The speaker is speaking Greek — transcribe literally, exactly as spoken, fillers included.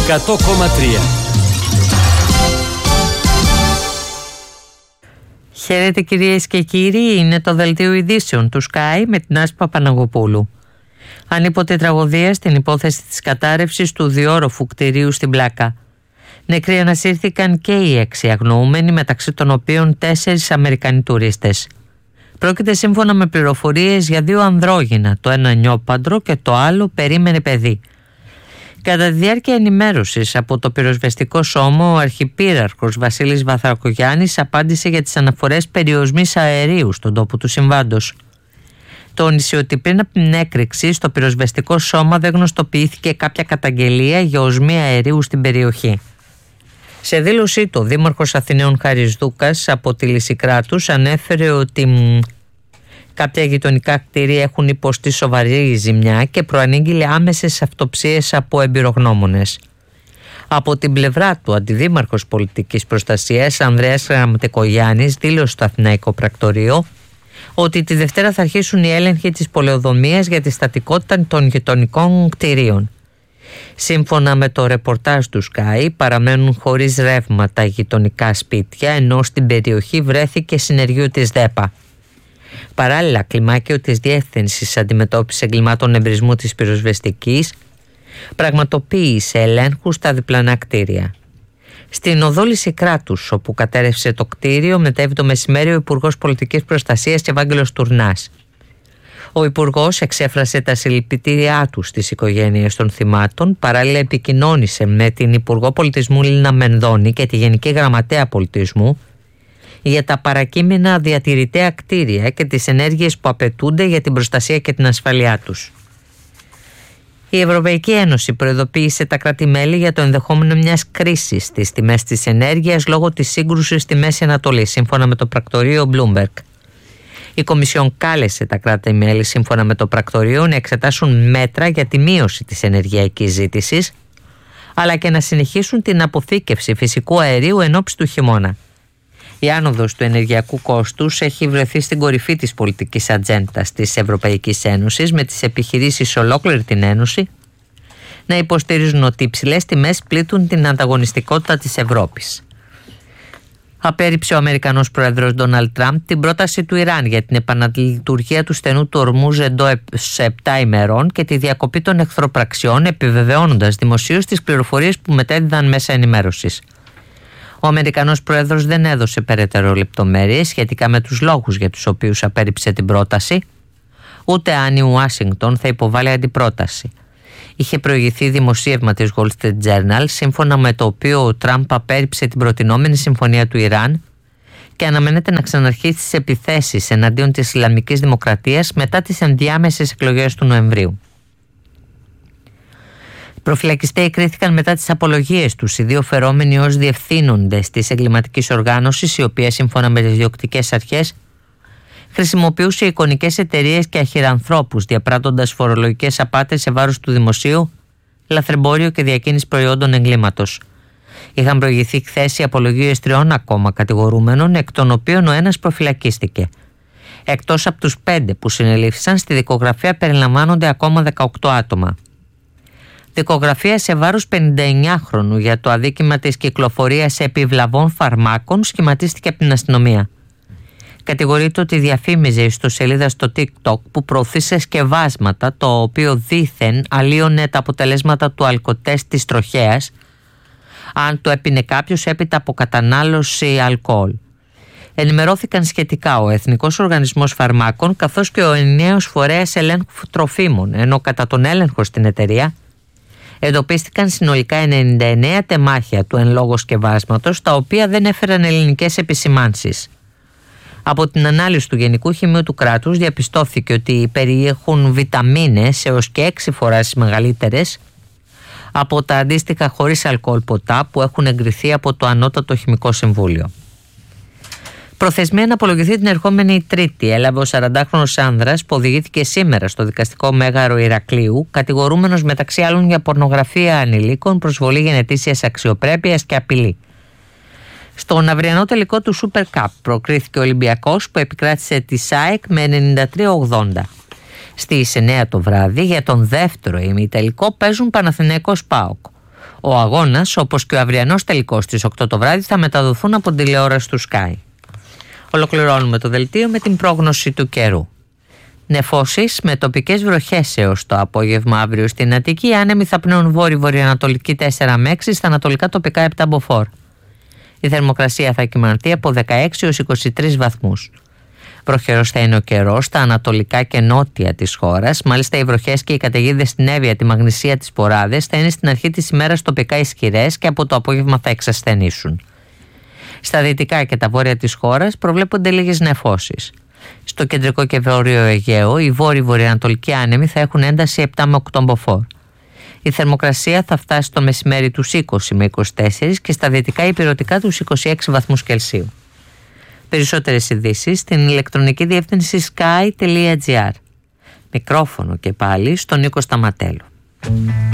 εκατό κόμμα τρία. Χαίρετε κυρίες και κύριοι, είναι το δελτίο ειδήσεων του Sky με την Άσπα Παναγοπούλου. Ανίποτε τραγωδία στην υπόθεση της κατάρρευσης του διόροφου κτηρίου στην Πλάκα. Νεκροί ανασύρθηκαν και οι έξι αγνοούμενοι, μεταξύ των οποίων τέσσερις Αμερικανοί τουρίστες. Πρόκειται σύμφωνα με πληροφορίες για δύο ανδρόγυνα, το ένα νιόπαντρο και το άλλο περίμενε παιδί. Κατά τη διάρκεια ενημέρωσης από το πυροσβεστικό σώμα, ο Αρχιπύραρχος Βασίλης Βαθρακογιάννης απάντησε για τις αναφορές περιοσμής αερίου στον τόπο του συμβάντος. Τόνισε ότι πριν από την έκρηξη στο πυροσβεστικό σώμα δεν γνωστοποιήθηκε κάποια καταγγελία για οσμή αερίου στην περιοχή. Σε δήλωσή του, ο Δήμαρχος Αθηναίων Χάρης Δούκας από τη Λυσικράτους ανέφερε ότι μ, κάποια γειτονικά κτίρια έχουν υποστεί σοβαρή ζημιά και προανήγγειλε άμεσες αυτοψίες από εμπειρογνώμονες. Από την πλευρά του, Αντιδήμαρχος Πολιτικής Προστασίας Ανδρέας Γραμματικογιάννης δήλωσε στο Αθηναϊκό Πρακτορείο ότι τη Δευτέρα θα αρχίσουν οι έλεγχοι της πολεοδομίας για τη στατικότητα των γειτονικών κτιρίων. Σύμφωνα με το ρεπορτάζ του Sky, παραμένουν χωρίς ρεύμα τα γειτονικά σπίτια, ενώ στην περιοχή βρέθηκε συνεργείο της ΔΕΠΑ. Παράλληλα, κλιμάκιο της Διεύθυνσης Αντιμετώπισης Εγκλημάτων Εμπρισμού της Πυροσβεστικής πραγματοποίησε ελέγχους στα διπλανά κτίρια. Στην οδό Λυσικράτους, όπου κατέρευσε το κτίριο, μετέβη το μεσημέρι ο Υπουργός Πολιτικής Προστασίας Ευάγγελος Τουρνάς. Ο Υπουργός εξέφρασε τα συλληπιτήριά του στις οικογένειες των θυμάτων, παράλληλα επικοινώνησε με την Υπουργό Πολιτισμού Λίνα Μενδώνη και τη Γενική Γραμματέα Πολιτισμού για τα παρακείμενα διατηρητέα κτίρια και τις ενέργειες που απαιτούνται για την προστασία και την ασφαλειά τους. Η Ευρωπαϊκή Ένωση προειδοποίησε τα κράτη-μέλη για το ενδεχόμενο μιας κρίσης στις τιμές της ενέργειας λόγω της σύγκρουσης στη Μέση Ανατολή, σύμφωνα με το πρακτορείο Bloomberg. Η Κομισιόν κάλεσε τα κράτη-μέλη, σύμφωνα με το πρακτορείο, να εξετάσουν μέτρα για τη μείωση της ενεργειακής ζήτησης, αλλά και να συνεχίσουν την αποθήκευση φυσικού αερίου εν ώψη του χειμώνα. Η άνοδος του ενεργειακού κόστους έχει βρεθεί στην κορυφή της πολιτικής ατζέντας της Ευρωπαϊκής Ένωσης, με τις επιχειρήσεις σε ολόκληρη την Ένωση να υποστηρίζουν ότι οι υψηλές τιμές πλήττουν την ανταγωνιστικότητα της Ευρώπης. Απέρριψε ο Αμερικανός πρόεδρος Ντόναλντ Τραμπ την πρόταση του Ιράν για την επαναλειτουργία του στενού του Ορμούζ εντός επτά ημερών και τη διακοπή των εχθροπραξιών, επιβεβαιώνοντας δημοσίως τις πληροφορίες που μετέδιδαν μέσα ενημέρωσης. Ο Αμερικανός πρόεδρος δεν έδωσε περαιτέρω λεπτομέρειες σχετικά με τους λόγους για τους οποίους απέρριψε την πρόταση, ούτε αν η Ουάσιγκτον θα υποβάλει αντιπρόταση. Είχε προηγηθεί δημοσίευμα της Wall Street Journal, σύμφωνα με το οποίο ο Τραμπ απέρριψε την προτινόμενη συμφωνία του Ιράν και αναμένεται να ξαναρχίσει τις επιθέσεις εναντίον της Ισλαμικής Δημοκρατίας μετά τις ενδιάμεσες εκλογές του Νοεμβρίου. Οι προφυλακιστές κρίθηκαν μετά τις απολογίες τους οι δύο φερόμενοι ως διευθύνοντες της εγκληματικής οργάνωσης, η οποία σύμφωνα με τις διοκτικές αρχές χρησιμοποιούσε εικονικές εταιρείες και αχυρανθρώπους, διαπράττοντας φορολογικές απάτες σε βάρος του δημοσίου, λαθρεμπόριο και διακίνηση προϊόντων εγκλήματος. Είχαν προηγηθεί χθες οι απολογίες τριών ακόμα κατηγορούμενων, εκ των οποίων ο ένας προφυλακίστηκε. Εκτός από τους πέντε που συνελήφθησαν, στη δικογραφία περιλαμβάνονται ακόμα δεκαοκτώ άτομα. Δικογραφία σε βάρος πενηνταεννιάχρονου για το αδίκημα της κυκλοφορίας επιβλαβών φαρμάκων σχηματίστηκε από την αστυνομία. Κατηγορείται ότι διαφήμιζε ιστοσελίδα στο TikTok που προωθήσε σκευάσματα, το οποίο δήθεν αλλίωνε τα αποτελέσματα του αλκοτέστ της τροχέας αν το έπινε κάποιος έπειτα από κατανάλωση αλκοόλ. Ενημερώθηκαν σχετικά ο Εθνικός Οργανισμός Φαρμάκων καθώς και ο Ενιαίος Φορέας Ελέγχου Τροφίμων, ενώ κατά τον έλεγχο στην εταιρεία εντοπίστηκαν συνολικά ενενήντα εννέα τεμάχια του εν λόγω σκευάσματος, τα οποία δεν έφεραν ελληνικές επισημάνσεις. Από την ανάλυση του Γενικού Χημείου του κράτους διαπιστώθηκε ότι περιέχουν βιταμίνες έως και έξι φορές μεγαλύτερες από τα αντίστοιχα χωρίς αλκοόλ ποτά που έχουν εγκριθεί από το Ανώτατο Χημικό Συμβούλιο. Προθεσμία να απολογηθεί την ερχόμενη Τρίτη έλαβε ο σαραντάχρονος άνδρας που οδηγήθηκε σήμερα στο δικαστικό μέγαρο Ηρακλείου, κατηγορούμενος μεταξύ άλλων για πορνογραφία ανηλίκων, προσβολή γενετήσιας αξιοπρέπειας και απειλή. Στον αυριανό τελικό του Super Cup προκρίθηκε ο Ολυμπιακός που επικράτησε τη ΣΑΕΚ με ενενήντα τρία ογδόντα. Στις εννέα το βράδυ για τον δεύτερο ημιτελικό παίζουν Παναθηναϊκός ΠΑΟΚ. Ο αγώνας, όπως και ο αυριανός τελικός στις οκτώ το βράδυ, θα μεταδοθούν από την τηλεόραση του Sky. Ολοκληρώνουμε το δελτίο με την πρόγνωση του καιρού. Νεφώσεις με τοπικές βροχές έως το απόγευμα αύριο στην Αττική. Οι άνεμοι θα πνέουν βόρειο-βορειοανατολική τέσσερα με έξι, στα ανατολικά τοπικά επτά μποφόρ. Η θερμοκρασία θα κυμανθεί από δεκαέξι έως είκοσι τρεις βαθμούς. Βροχερός θα είναι ο καιρός στα ανατολικά και νότια της χώρας. Μάλιστα, οι βροχές και οι καταιγίδες στην Εύβοια, τη Μαγνησία, τις Ποράδες θα είναι στην αρχή της ημέρας τοπικά ισχυρές και από το απόγευμα θα εξασθενήσουν. Στα δυτικά και τα βόρεια της χώρας προβλέπονται λίγες νεφώσεις. Στο κεντρικό και βόρειο Αιγαίο, οι βόρειοι-βορειοανατολικοί άνεμοι θα έχουν ένταση επτά με οκτώ μποφόρ. Η θερμοκρασία θα φτάσει το μεσημέρι τους είκοσι με είκοσι τέσσερα και στα δυτικά υπηρετικά τους είκοσι έξι βαθμούς Κελσίου. Περισσότερες ειδήσεις στην ηλεκτρονική διεύθυνση sky τελεία gr. Μικρόφωνο και πάλι στον Νίκο Σταματέλο.